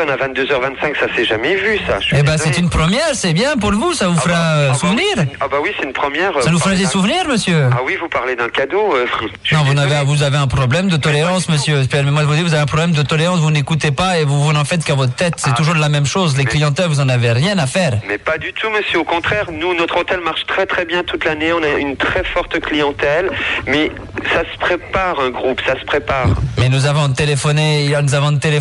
téléphone à 22h25, ça s'est jamais vu, ça. Eh ben, c'est une première, c'est bien pour vous, ça vous fera souvenir. Oui, c'est une première. Ça nous fera des souvenirs, monsieur. Ah oui, vous parlez d'un cadeau. Non, vous avez un problème de tolérance, monsieur. Permettez-moi de vous dire, vous avez un problème de tolérance, vous n'écoutez pas et vous n'en faites qu'à votre tête. C'est toujours la même chose. Les clientèles, vous en avez rien à faire. Mais pas du tout, monsieur. Au contraire, nous, notre hôtel marche très très bien toute l'année. On a une très forte clientèle. Mais ça se prépare, un groupe, ça se prépare. Mais nous avons téléphoné à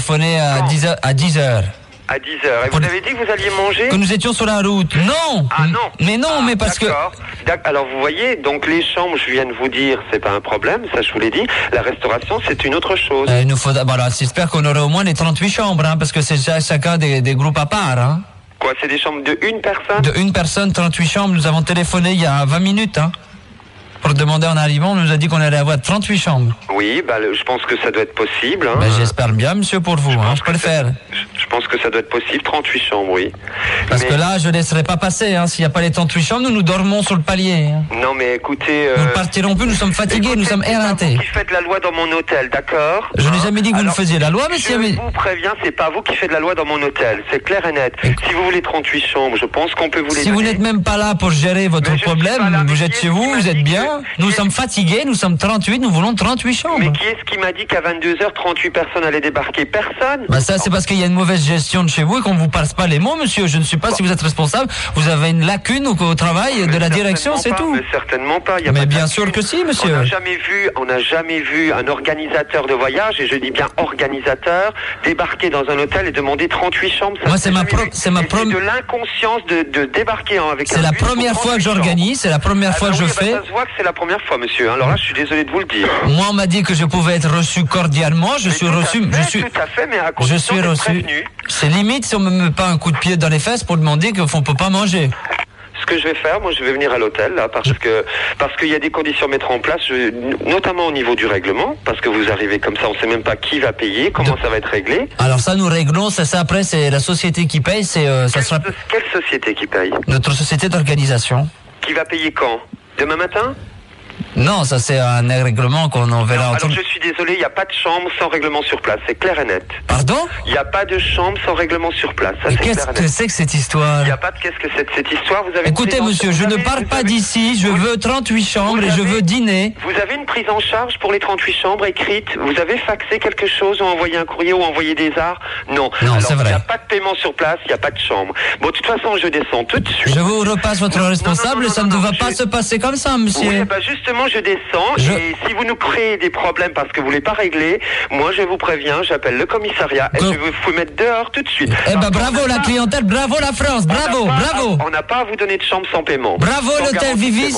10h. À 10h. À 10h. Et vous avez dit que vous alliez manger ? Que nous étions sur la route. Non. Ah non. Mais non, mais parce d'accord. Alors vous voyez, donc les chambres, je viens de vous dire, c'est pas un problème, ça je vous l'ai dit. La restauration, c'est une autre chose. Il nous faut, voilà, j'espère qu'on aura au moins les 38 chambres, hein, parce que c'est chacun des groupes à part. Hein. Quoi, c'est des chambres de une personne ? De une personne, 38 chambres. Nous avons téléphoné il y a 20 minutes. Hein. Pour demander en arrivant, on nous a dit qu'on allait avoir 38 chambres. Oui, je pense que ça doit être possible. Hein. J'espère bien, monsieur, pour vous. Je peux le faire. Je pense que ça doit être possible, 38 chambres, oui. Parce que là, je ne laisserai pas passer. Hein. S'il n'y a pas les 38 chambres, nous dormons sur le palier. Hein. Non, mais écoutez... Nous ne partirons plus, nous sommes fatigués, nous sommes éreintés. C'est pas vous qui faites la loi dans mon hôtel, d'accord ? Je n'ai jamais dit que vous ne faisiez la loi, monsieur. Je vous préviens, c'est pas vous qui faites la loi dans mon hôtel. C'est clair et net. Si vous voulez 38 chambres, je pense qu'on peut vous les donner. Si vous n'êtes même pas là pour gérer votre problème, vous êtes chez vous, vous êtes bien. Nous sommes fatigués, nous sommes 38, nous voulons 38 chambres. Mais qui est-ce qui m'a dit qu'à 22h, 38 personnes allaient débarquer ? Personne. Ça, c'est parce qu'il y a une mauvaise gestion de chez vous et qu'on ne vous passe pas les mots, monsieur. Je ne sais pas si vous êtes responsable. Vous avez une lacune au travail de la direction, c'est tout. Mais certainement pas. Mais bien sûr que si, monsieur. On n'a jamais vu un organisateur de voyage, et je dis bien organisateur, débarquer dans un hôtel et demander 38 chambres. Moi, c'est ma de l'inconscience de débarquer avec un C'est la première fois que j'organise, c'est la première fois que je fais. Ça se voit que c'est la première fois, monsieur. Alors là, je suis désolé de vous le dire. Moi, on m'a dit que je pouvais être reçu cordialement. Je suis reçu. Tout à fait, mais à condition d'être prévenu. C'est limite si on me met pas un coup de pied dans les fesses pour demander qu'on peut pas manger. Ce que je vais faire, moi je vais venir à l'hôtel là, parce qu'il y a des conditions à mettre en place, notamment au niveau du règlement, parce que vous arrivez comme ça, on sait même pas qui va payer, comment ça va être réglé. Alors ça, nous réglons, ça après c'est la société qui paye, Quelle société qui paye ? Notre société d'organisation. Qui va payer quand ? Demain matin ? Non, ça c'est un règlement qu'on enverra. Alors je suis désolé, il n'y a pas de chambre sans règlement sur place, c'est clair et net. Pardon ? Il n'y a pas de chambre sans règlement sur place, ça c'est clair et net. Qu'est-ce que c'est que cette histoire ? Il n'y a pas de qu'est-ce que c'est de cette histoire, vous avez... Écoutez monsieur, je ne parle pas d'ici, je veux 38 chambres et je veux dîner. Vous avez une prise en charge pour les 38 chambres écrite ? Vous avez faxé quelque chose ou envoyé un courrier ou envoyé des arts ? Non. Non, c'est vrai. Il n'y a pas de paiement sur place, il n'y a pas de chambre. Bon, de toute façon, je descends tout de suite. Je vous repasse votre responsable, ça ne va pas se passer comme ça, monsieur. Oui, justement, je descends. Et si vous nous créez des problèmes parce que vous ne voulez pas régler, moi je vous préviens, j'appelle le commissariat et je vais vous mettre dehors tout de suite. Bravo la clientèle, bravo la France, bravo. On n'a pas à vous donner de chambre sans paiement. Bravo l'hôtel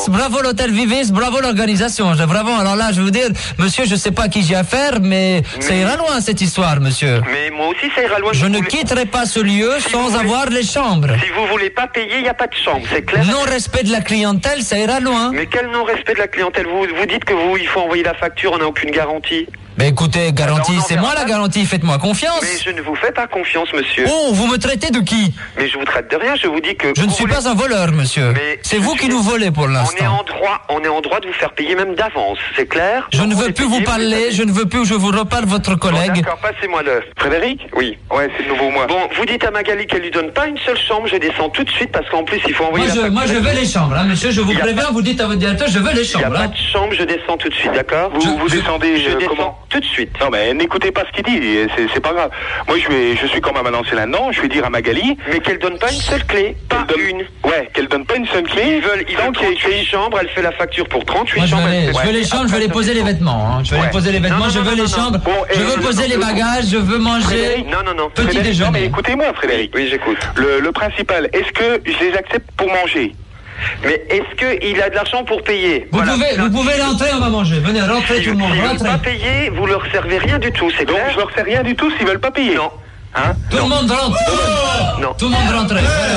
Vivis, bravo l'organisation. Bravo, alors là je vais vous dire, monsieur, je ne sais pas qui j'ai affaire, mais ça ira loin cette histoire, monsieur. Mais moi aussi ça ira loin. Je ne quitterai pas ce lieu sans avoir les chambres. Si vous ne voulez pas payer, il n'y a pas de chambre, c'est clair. Non-respect de la clientèle, ça ira loin. Mais quel non-respect de la clientèle ? Vous dites que il faut envoyer la facture, on n'a aucune garantie. Mais écoutez, garantie, c'est moi la garantie, faites-moi confiance. Mais je ne vous fais pas confiance, monsieur. Oh, vous me traitez de qui ? Mais je vous traite de rien, je vous dis que... Je ne suis pas un voleur, monsieur. C'est vous qui nous volez pour l'instant. On est en droit de vous faire payer même d'avance, c'est clair ? Je ne veux plus vous parler, je ne veux plus que je vous reparle votre collègue. D'accord, passez-moi le... Frédéric ? Oui. Ouais, c'est de nouveau moi. Bon, vous dites à Magali qu'elle lui donne pas une seule chambre, je descends tout de suite parce qu'en plus il faut envoyer la facture. Moi je veux les chambres, hein, monsieur, je vous préviens, vous dites à votre directeur, je veux les chambres. Il n'y a pas de chambre, je descends tout de suite, d'accord ? Vous descendez comment ? Tout de suite. Non mais n'écoutez pas ce qu'il dit, c'est pas grave. Moi je suis quand même annoncé là-dedans, je vais dire à Magali... Mais qu'elle donne pas une seule clé, une. Ouais, qu'elle donne pas une seule clé. Ils veulent 38 chambres, elle fait la facture pour 38 chambres. Je veux les chambres, je veux les poser les vêtements. Hein. Je veux les poser les vêtements, je veux les chambres, je veux poser les bagages, je veux manger. Non. Petit déjeuner. Non mais écoutez-moi Frédéric. Oui, j'écoute. Le principal, est-ce que je les accepte pour manger ? Mais est-ce qu'il a de l'argent pour payer ? Vous pouvez l'entrer, on va manger. Venez, rentrez tout le monde. S'ils ne veulent pas payer, vous leur servez rien du tout, c'est clair ? Donc je leur sers rien du tout s'ils veulent pas payer. Non. Hein ? Tout le monde rentre. Non. Tout le monde rentre.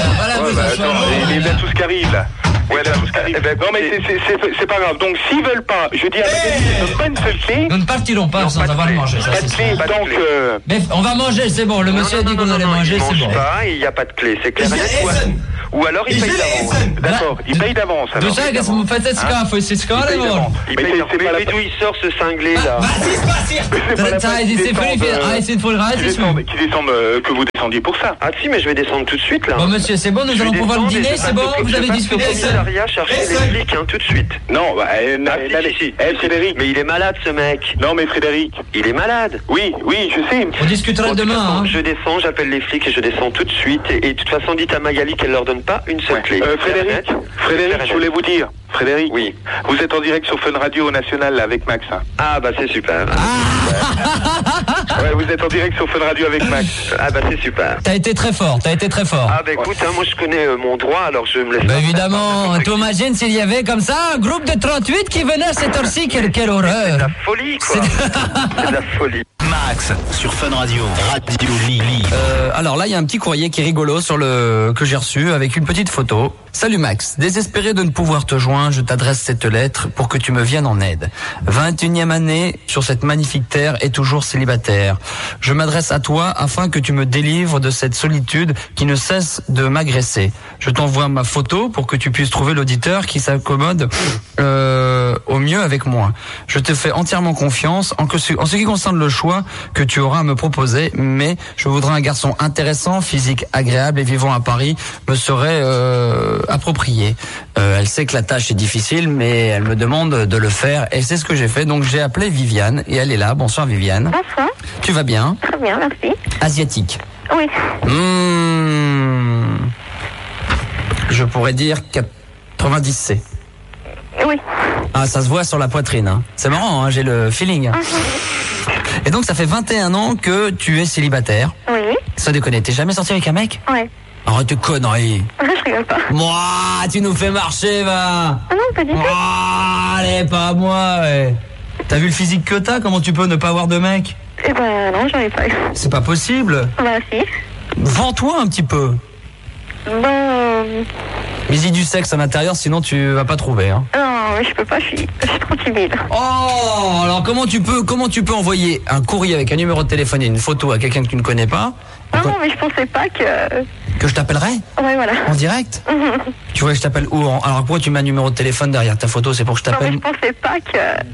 Il y a tous qui arrivent là. Ouais, là, tout ce qui arrive. Non mais c'est pas grave. Donc s'ils veulent pas, je dis à Magali, ils ne donnent pas une seule clé. Nous ne partirons pas sans avoir mangé. Pas de clé, donc... Mais on va manger, c'est bon. Le monsieur a dit qu'on allait manger, c'est bon. Il n'y a pas de clé, c'est clair. Ou alors il paye d'avance. D'accord, il paye d'avance. Du säger som fettet skaffe sitt skadevård. Mais d'où il sort ce cinglé là? Qui descendent, que vous descendiez pour ça. Ah si, mais je vais descendre tout de suite là. Bon monsieur, c'est bon, nous allons pouvoir le dîner, c'est bon, vous avez discuté avec ça. Chercher les flics tout de suite. Non, bah, Frédéric. Mais il est malade ce mec. Non mais Frédéric. Il est malade. Oui, je sais. On discutera demain, hein. Je descends, j'appelle les flics et je descends tout de suite. Et de toute façon, dites à Magali qu'elle leur donne pas une seule clé. Frédéric, je voulais vous dire. Frédéric, oui. Vous êtes en direct sur Fun Radio National là, avec Max. Hein. Ah bah c'est super. Ouais, vous êtes en direct sur Fun Radio avec Max. Ah bah c'est super. T'as été très fort. Ah bah écoute, moi je connais mon droit, alors je me laisse. Bah évidemment, t'imagines s'il y avait comme ça un groupe de 38 qui venait à cette heure-ci, quelle horreur. C'est de la folie quoi. C'est de la folie. Max sur Fun Radio. Radio Lili. Alors là, il y a un petit courrier qui est rigolo que j'ai reçu avec une petite photo. Salut Max, désespéré de ne pouvoir te joindre, je t'adresse cette lettre pour que tu me viennes en aide. 21e année sur cette magnifique terre et toujours célibataire. Je m'adresse à toi afin que tu me délivres de cette solitude qui ne cesse de m'agresser. Je t'envoie ma photo pour que tu puisses trouver l'auditeur qui s'accommode au mieux avec moi. Je te fais entièrement confiance en ce qui concerne le choix que tu auras à me proposer, mais je voudrais un garçon intéressant, physique agréable et vivant à Paris me serait approprié. Elle sait que la tâche est difficile, mais elle me demande de le faire et c'est ce que j'ai fait. Donc j'ai appelé Viviane et elle est là. Bonsoir Viviane. Bonsoir. Tu vas bien? Très bien, merci. Asiatique. Oui. Je pourrais dire 90C. Oui. Ah, ça se voit sur la poitrine. Hein. C'est marrant, hein, j'ai le feeling. Et donc ça fait 21 ans que tu es célibataire. Oui. Ça déconne, t'es jamais sorti avec un mec? Ouais. Arrête tes conneries. Je rigole pas. Moi, tu nous fais marcher, va. Ah non, pas du tout. Allez, pas moi, ouais. T'as vu le physique que t'as? Comment tu peux ne pas avoir de mec? Eh ben non, j'en ai pas eu. C'est pas possible. Bah si. Vends-toi un petit peu. Mais dis du sexe à l'intérieur, sinon tu vas pas trouver. Hein. Non, mais je peux pas, je suis trop timide. Oh, alors comment tu peux envoyer un courrier avec un numéro de téléphone et une photo à quelqu'un que tu ne connais pas? Non, mais je pensais pas que... Que je t'appellerais? Ouais, voilà. En direct? Tu vois, je t'appelle où? Alors pourquoi tu mets un numéro de téléphone derrière ta photo? C'est pour que je t'appelle? Non, mais je pensais pas que...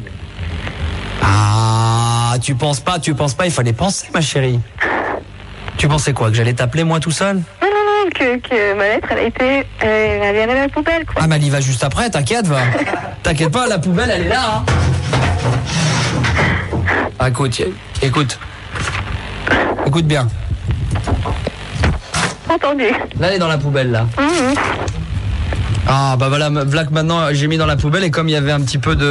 Ah, tu penses pas, il fallait penser, ma chérie. Tu pensais quoi? Que j'allais t'appeler moi tout seul? Non, que ma lettre, elle vient à la poubelle, quoi. Ah, mais elle y va juste après, t'inquiète, va. T'inquiète pas, la poubelle, elle est là, hein. Ah, écoute bien. Entendu. Là, elle est dans la poubelle, là. Ah, bah voilà que maintenant, j'ai mis dans la poubelle et comme il y avait un petit peu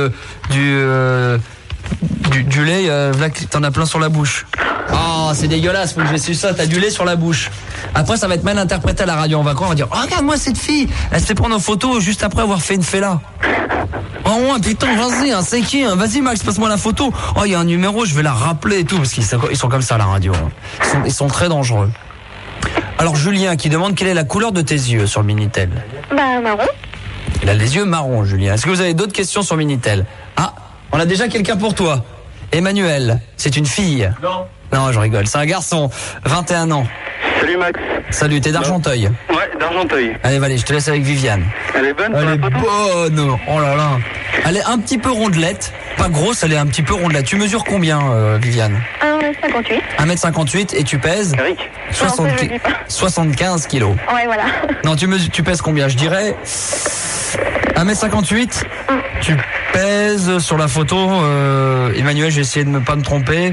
du lait, là, t'en as plein sur la bouche. Oh, c'est dégueulasse, faut que j'essuie ça, t'as du lait sur la bouche. Après, ça va être mal interprété à la radio, on va dire, oh, regarde-moi cette fille, elle se fait prendre en photo juste après avoir fait une fella. Oh ouais, putain, vas-y, c'est qui, vas-y Max, passe-moi la photo. Oh, il y a un numéro, je vais la rappeler et tout, parce qu'ils sont comme ça à la radio. Ils sont très dangereux. Alors Julien qui demande quelle est la couleur de tes yeux sur le Minitel. Bah, marron. Il a les yeux marrons, Julien. Est-ce que vous avez d'autres questions sur Minitel? Ah, on a déjà quelqu'un pour toi. Emmanuel, c'est une fille? Non, je rigole, c'est un garçon, 21 ans. Salut Max. Salut, t'es d'Argenteuil? Ouais, d'Argenteuil. Allez, je te laisse avec Viviane. Elle est bonne? Elle est bonne. Oh là là. Elle est un petit peu rondelette, pas grosse, elle est un petit peu rondelette. Tu mesures combien, Viviane? 1m58. 1m58 et tu pèses? Eric. 75 kilos. Ouais, voilà. Non, tu pèses combien? Je dirais 1m58. Tu pèses sur la photo, Emmanuel, j'ai essayé de ne pas me tromper.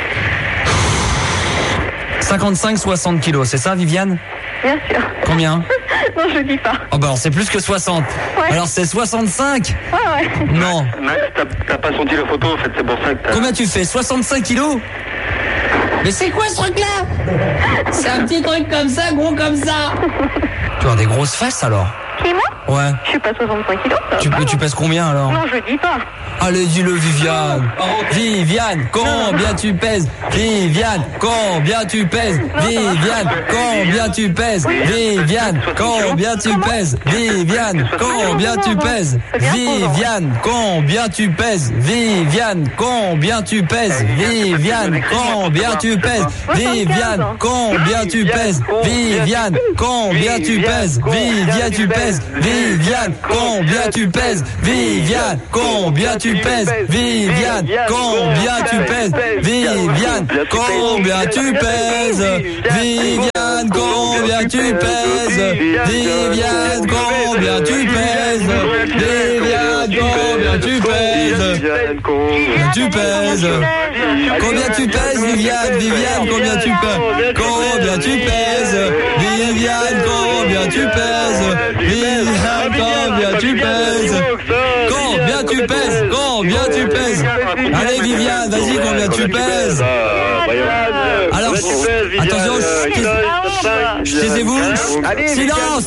55-60 kilos, c'est ça, Viviane? Bien sûr. Combien? Non, je dis pas. Oh bah alors c'est plus que 60. Ouais. Alors c'est 65? Ouais. Non. Max, t'as pas senti la photo, en fait, c'est pour ça que t'as... Combien tu fais? 65 kilos? Mais c'est quoi ce truc-là? C'est un petit truc comme ça, gros comme ça. Tu as des grosses fesses alors? Qui, moi? Ouais. Je suis pas 65 kilos. Tu pèses combien alors? Non, je dis pas. Allez, dis-le, Viviane. Viviane, combien tu pèses? Viviane, combien tu pèses? Viviane, combien tu pèses? Viviane, combien tu pèses? Viviane, combien tu pèses? Viviane, combien tu pèses? Viviane, combien tu pèses? Viviane, combien tu pèses? Viviane, combien combien tu pèses? Viviane, combien tu pèses? Viviane, tu pèses? Viviane, combien tu pèses? Viviane, combien tu pèses? Viviane, combien tu pèses? Viviane, combien tu pèses? Viviane, combien tu pèses? Viviane, combien tu pèses? Viviane, combien tu pèses? Combien tu pèses? Combien tu pèses, Viviane? Viviane, combien tu pèses? Combien tu pèses? Viviane, combien tu pèses? Viviane, combien tu pèses? Combien tu pèses? Combien tu pèses? Allez, Viviane, vas-y, combien tu pèses? Alors, attention, taisez-vous. Silence!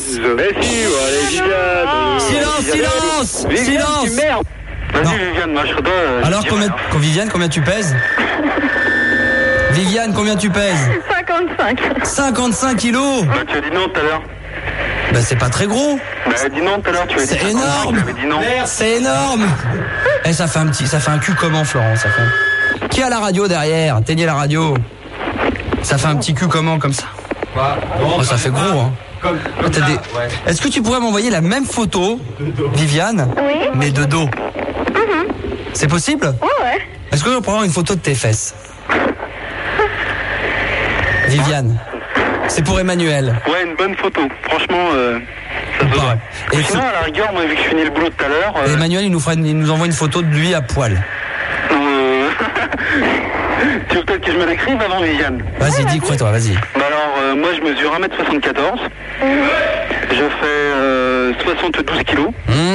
Silence! Silence! Vas-y, Viviane, moi je serai pas. Alors, Viviane, combien tu pèses? Viviane, combien tu pèses? 55. 55 kilos. Bah, tu as dit non tout à l'heure. Bah, c'est pas très gros. Bah, dis non tout à l'heure, tu as dit. C'est énorme. Tu avais dit non. C'est énorme. Eh, ça fait un cul comment, Florent, ça fait. Qui a la radio derrière? Éteignez la radio. Ça fait un petit cul comment, comme ça? Oh, ça fait gros, hein. Est-ce que tu pourrais m'envoyer la même photo, Viviane? Oui. Mais de dos. C'est possible? Ouais. Est-ce que je peux avoir une photo de tes fesses? Viviane, c'est pour Emmanuel. Ouais, une bonne photo. Franchement, ça se voit. Et Sinon, à la rigueur, moi, vu que je finis le boulot tout à l'heure. Emmanuel, il nous envoie une photo de lui à poil. Tu veux peut-être que je me l'écrive avant, Viviane? Vas-y, dis, crois-toi, vas-y. Bah alors, moi, je mesure 1m74. Je fais 72 kilos.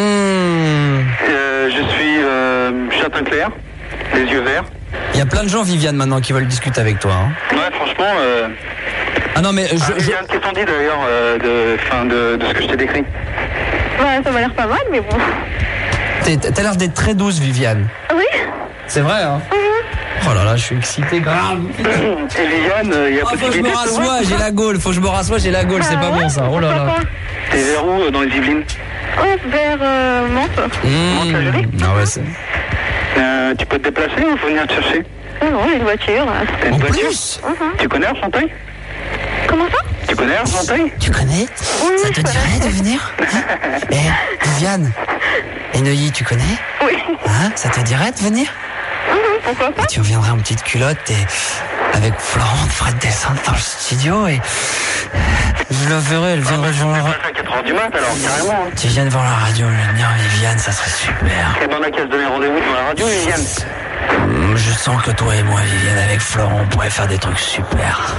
Je suis châtain clair, les yeux verts. Il y a plein de gens, Viviane, maintenant, qui veulent discuter avec toi. Hein. Ouais, franchement. Ah non, mais Viviane, qu'est-ce qu'on dit d'ailleurs de ce que je t'ai décrit? Ouais, ça m'a l'air pas mal, mais bon. T'as l'air d'être très douce, Viviane. Oui. C'est vrai, hein? Oh là là, je suis excité, grave. Et Viviane, il y a Faut que je possibilité me de rassoie, j'ai la gaule. Faut que je me rassoie, j'ai la gaule. C'est pas bon, ça. Oh là là. T'es vers où dans les Yvelines? Ouais, vers Mantes. Ah ouais, c'est... Tu peux te déplacer ou faut venir te chercher? Non, j'ai une voiture. Là. T'as une En voiture? plus? Tu connais Argenteuil? Comment ça? Tu connais Argenteuil? Tu connais? Oui, Ça te je dirait de venir? Viviane. Et Neuilly, tu connais? Oui. Hein? Ça te dirait de venir? Pourquoi pas? Tu reviendrais en petite culotte et avec Florent, on te ferait descendre dans le studio et je la verrai, elle viendrait devant la radio. À 4h du mat alors, carrément. Tu viens devant la radio, je vais venir, Viviane, ça serait super. Et ben on a qu'à se donner rendez-vous devant la radio, Viviane. Je sens que toi et moi, Viviane, avec Florent, on pourrait faire des trucs super.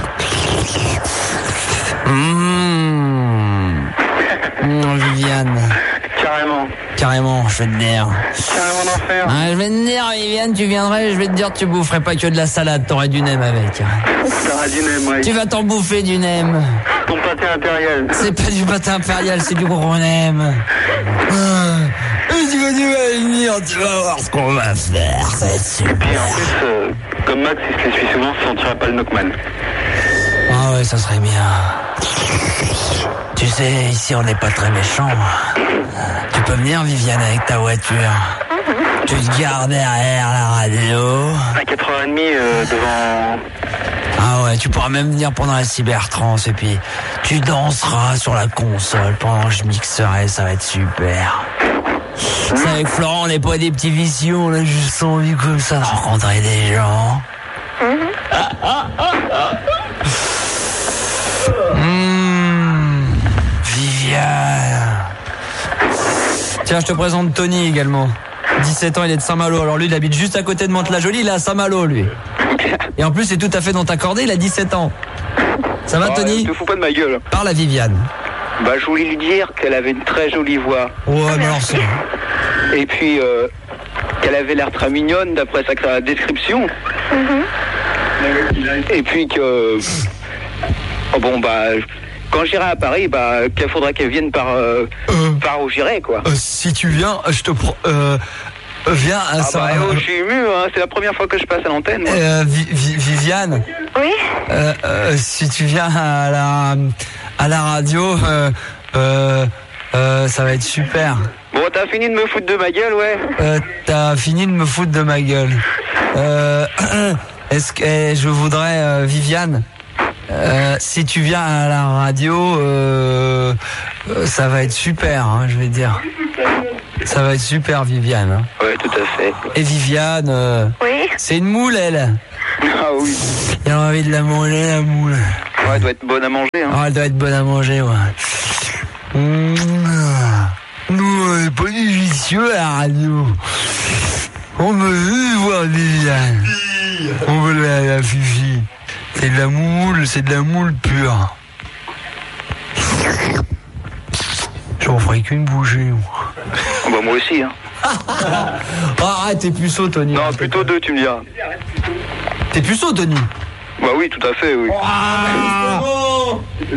Viviane. Carrément, je vais te dire. Carrément d'enfer. Ah, je vais te dire, Viviane, tu viendrais, je vais te dire, tu boufferais pas que de la salade, t'aurais du nem avec. T'auras du nem, ouais. Tu vas t'en bouffer du nem. Ton pâté impérial. C'est pas du pâté impérial, c'est du gros nem. Tu vas venir, tu vas voir ce qu'on va faire, ça va être super. Et puis en plus, comme Max, il se les suit souvent, ça sentirait pas le Knockman. Ah ouais, ça serait bien. Tu sais, ici on n'est pas très méchants. Tu peux venir, Viviane, avec ta voiture. Tu te gares derrière la radio. À 4h30 devant... Ah ouais, tu pourras même venir pendant la cybertrance et puis tu danseras sur la console pendant que je mixerai, ça va être super. C'est avec Florent, on n'est pas des petits vicieux, on a juste envie comme ça de rencontrer des gens. Viviane. Tiens, je te présente Tony également. 17 ans, il est de Saint-Malo. Alors lui, il habite juste à côté de Mantes-la-Jolie, il est à Saint-Malo, lui. Et en plus, c'est tout à fait dans ta cordée, il a 17 ans. Ça va, Tony? Te fous pas de ma gueule. Parle à Viviane. Bah, je voulais lui dire qu'elle avait une très jolie voix. Ouais, mais alors c'est... Et puis, qu'elle avait l'air très mignonne d'après sa description. Et puis que... Oh, bon, bah... Quand j'irai à Paris, bah, qu'il faudra qu'elle vienne par où j'irai, quoi. Si tu viens, je te prends... viens à Ah bah, je suis ému, hein. C'est la première fois que je passe à l'antenne, moi. Oui. Viviane, si tu viens à la radio, ça va être super. Bon, t'as fini de me foutre de ma gueule, ouais. T'as fini de me foutre de ma gueule. Est-ce que je voudrais Viviane? Si tu viens à la radio, ça va être super, hein, je vais dire. Ça va être super, Viviane. Hein. Ouais, tout à fait. Et Viviane, Oui. c'est une moule, elle. Ah oui. Il a envie de la manger, la moule. Ouais, elle doit être bonne à manger. Hein. Ah, elle doit être bonne à manger, ouais. Nous, on n'est pas des vicieux à la radio. On veut juste voir Viviane. On veut la fifi. C'est de la moule pure. J'en ferai qu'une bouchée, moi. Bah, moi aussi. Hein. Arrête, t'es puceau, Tony. Non, plutôt 2, tu me diras. T'es puceau, Tony. Bah oui, tout à fait, oui. Ah